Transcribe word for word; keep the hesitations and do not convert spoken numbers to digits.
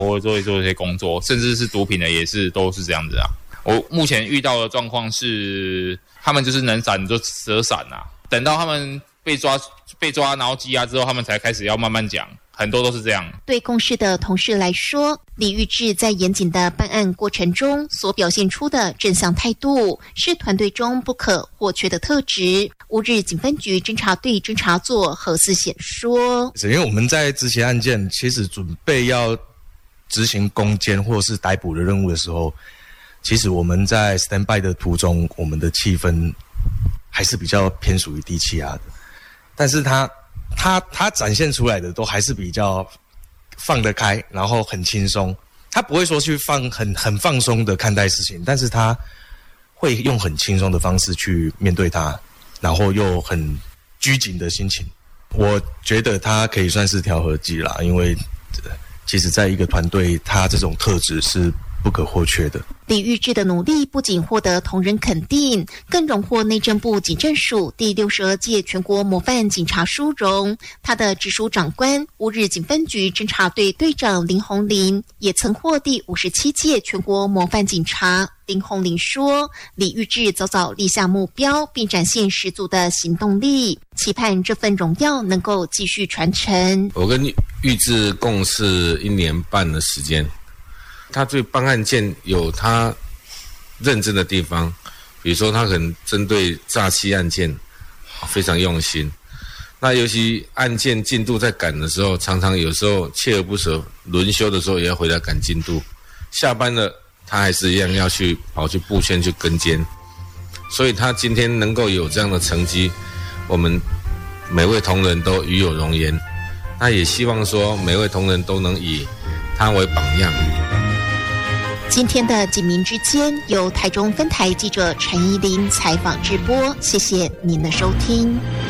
我会做做一些工作，甚至是毒品的也是都是这样子啊。我目前遇到的状况是，他们就是能闪就折闪啊，等到他们被抓被抓然后羁押之后，他们才开始要慢慢讲，很多都是这样。 对公视的同事来说，李玉志在严谨的办案过程中所表现出的正向态度，是团队中不可或缺的特质。乌日警分局侦查队侦查座何思显说， 因为我们在执行案件，其实准备要执行攻坚或是逮捕的任务的时候，其实我们在 stand by 的途中，我们的气氛还是比较偏属于低气压的，但是他他他展现出来的都还是比较放得开，然后很轻松。他不会说去放很很放松的看待事情，但是他会用很轻松的方式去面对它，然后又很拘谨的心情。我觉得他可以算是调和剂啦，因为其实在一个团队，他这种特质是不可或缺的。 李玉志的努力不仅获得同仁肯定，更荣获内政部警政署第六十二届全国模范警察殊荣。他的直属长官乌日警分局侦查队队长林宏林也曾获第五十七届全国模范警察。林宏林说，李玉志早早立下目标，并展现十足的行动力，期盼这份荣耀能够继续传承。 我跟玉志共事一年半的时间，他对办案件有他认真的地方，比如说他可能针对诈欺案件非常用心，那尤其案件进度在赶的时候，常常有时候锲而不舍，轮休的时候也要回来赶进度，下班了他还是一样要去跑去布线去跟监，所以他今天能够有这样的成绩，我们每位同仁都与有荣焉。那也希望说每位同仁都能以他为榜样。 今天的警民之间由台中分台记者陈怡琳采访直播，谢谢您的收听。